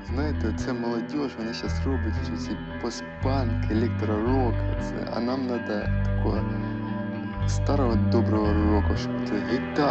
Знаєте, це молодіж, вона зараз робить що ці постпанк, електророк, це, а нам треба такого старого доброго року, щоб це гітара.